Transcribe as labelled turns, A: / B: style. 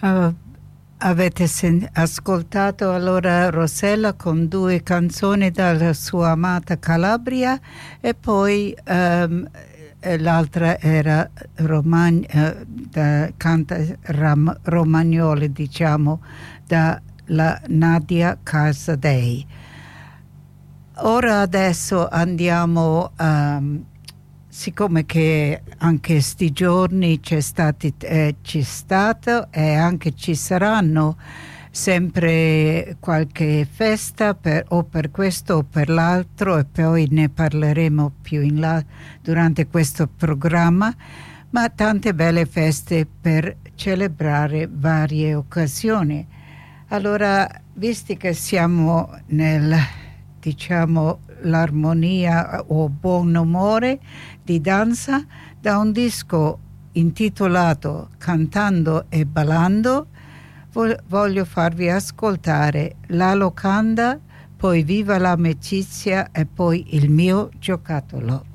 A: Uh, avete ascoltato allora Rossella con 2 canzoni dalla sua amata Calabria e poi l'altra era canta Romagnoli, diciamo, da la Nadia Casadei. Ora adesso andiamo siccome che anche sti giorni ci stato e anche ci saranno sempre qualche festa o per questo o per l'altro, e poi ne parleremo più in là durante questo programma, ma tante belle feste per celebrare varie occasioni. Allora, visti che siamo nel, diciamo, l'armonia o buon umore di danza, da un disco intitolato Cantando e Ballando voglio farvi ascoltare La Locanda, poi Viva l'amicizia e poi Il mio giocattolo.